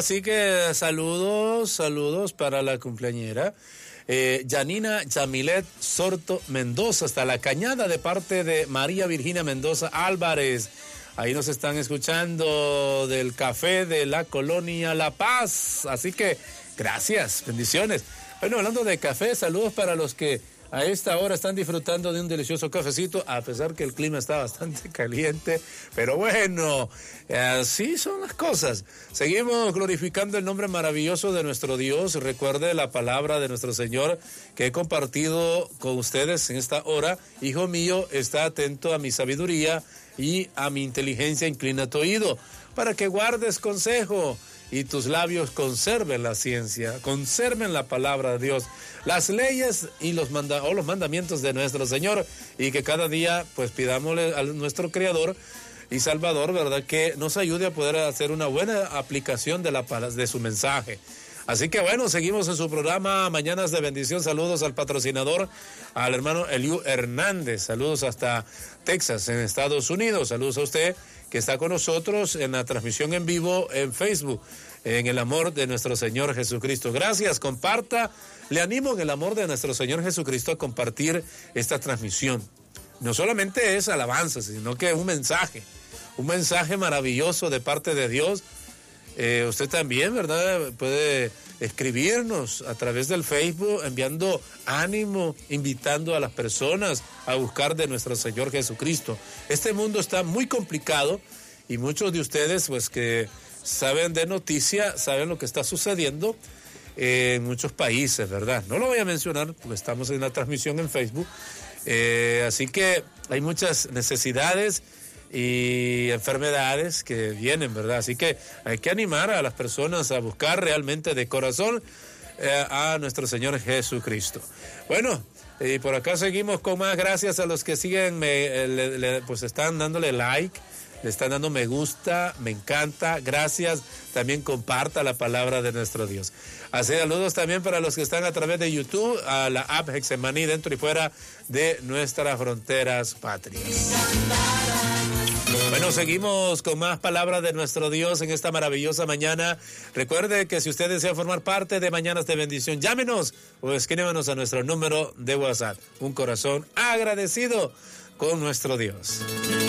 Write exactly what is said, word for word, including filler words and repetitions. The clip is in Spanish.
así que saludos, saludos para la cumpleañera. Eh, Yanina Yamilet Sorto Mendoza, hasta La Cañada, de parte de María Virginia Mendoza Álvarez. Ahí nos están escuchando del café de la colonia La Paz. Así que gracias, bendiciones. Bueno, hablando de café, saludos para los que a esta hora están disfrutando de un delicioso cafecito, a pesar que el clima está bastante caliente. Pero bueno, así son las cosas. Seguimos glorificando el nombre maravilloso de nuestro Dios. Recuerde la palabra de nuestro Señor que he compartido con ustedes en esta hora. Hijo mío, está atento a mi sabiduría y a mi inteligencia, inclina tu oído, para que guardes consejo y tus labios conserven la ciencia, conserven la palabra de Dios, las leyes y los, manda o los mandamientos de nuestro Señor, y que cada día pues pidámosle a nuestro Creador y Salvador, ¿verdad?, que nos ayude a poder hacer una buena aplicación de, la, de su mensaje. Así que bueno, seguimos en su programa Mañanas de Bendición. Saludos al patrocinador, al hermano Eliú Hernández. Saludos hasta Texas, en Estados Unidos. Saludos a usted que está con nosotros en la transmisión en vivo en Facebook, en el amor de nuestro Señor Jesucristo. Gracias, comparta. Le animo en el amor de nuestro Señor Jesucristo a compartir esta transmisión. No solamente es alabanza, sino que es un mensaje, un mensaje maravilloso de parte de Dios. Eh, usted también, ¿verdad?, puede escribirnos a través del Facebook, enviando ánimo, invitando a las personas a buscar de nuestro Señor Jesucristo. Este mundo está muy complicado y muchos de ustedes, pues, que saben de noticia, saben lo que está sucediendo en muchos países, ¿verdad? No lo voy a mencionar porque estamos en la transmisión en Facebook, eh, así que hay muchas necesidades y enfermedades que vienen, ¿verdad? Así que hay que animar a las personas a buscar realmente de corazón eh, a nuestro Señor Jesucristo. Bueno, y por acá seguimos con más. Gracias a los que siguen, me, le, le, pues están dándole like, le están dando me gusta, me encanta, gracias. También comparta la palabra de nuestro Dios. Así, saludos también para los que están a través de YouTube, a la app Hexemaní, dentro y fuera de nuestras fronteras patrias. Bueno, seguimos con más palabras de nuestro Dios en esta maravillosa mañana. Recuerde que si usted desea formar parte de Mañanas de Bendición, llámenos o escríbanos a nuestro número de WhatsApp. Un corazón agradecido con nuestro Dios.